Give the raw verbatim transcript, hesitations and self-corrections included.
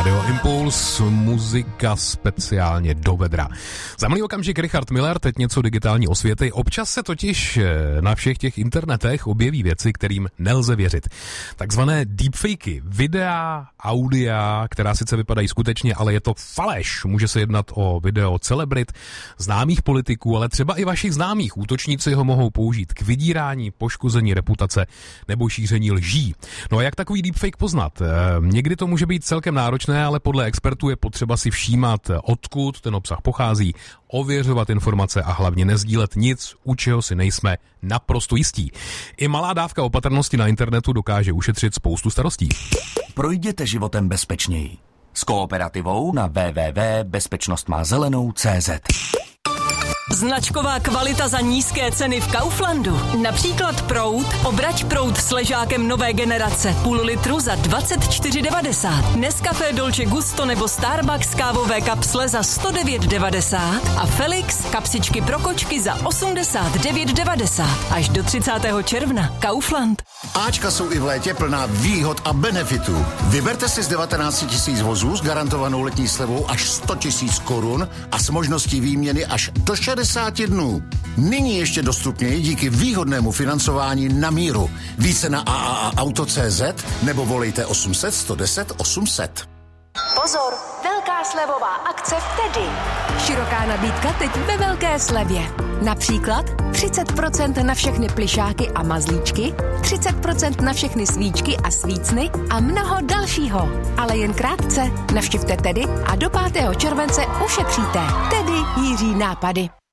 Radio Impuls, muzika speciálně do vedra. Za malý okamžik Richard Miller, teď něco digitální osvěty. Občas se totiž na všech těch internetech objeví věci, kterým nelze věřit. Takzvané deepfakey, videa, audia, která sice vypadají skutečně, ale je to faleš. Může se jednat o video celebrit, známých politiků, ale třeba i vašich známých. Útočníci ho mohou použít k vydírání, poškození reputace nebo šíření lží. No a jak takový deepfake poznat? Někdy to může být celkem náročné, ale podle expertů je potřeba si všímat, odkud ten obsah pochází, ověřovat informace a hlavně nezdílet nic, u čeho si nejsme naprosto jistí. I malá dávka opatrnosti na internetu dokáže ušetřit spoustu starostí. Projděte životem bezpečněji. S Kooperativou na w w w tečka bezpečnost má zelenou tečka c z. Značková kvalita za nízké ceny v Kauflandu. Například proud, obrať proud s ležákem nové generace, půl litru za dvacet čtyři devadesát. Nescafé Dolce Gusto nebo Starbucks kávové kapsle za sto devět devadesát a Felix kapsičky pro kočky za osmdesát devět devadesát. Až do třicátého června. Kaufland. Ačka jsou i v létě plná výhod a benefitů. Vyberte si z devatenáct tisíc vozů s garantovanou letní slevou až sto tisíc korun a s možností výměny až do šedesát dnů. Nyní ještě dostupněji díky výhodnému financování na míru. Více na a a a auto tečka cé zet nebo volejte osm set sto deset osm set. Pozor, velká slevová akce v Tedy. Široká nabídka teď ve velké slevě. Například třicet procent na všechny plyšáky a mazlíčky, třicet procent na všechny svíčky a svícny a mnoho dalšího. Ale jen krátce. Navštivte Tedy a do pátého července ušetříte. Tedy Jiří nápady.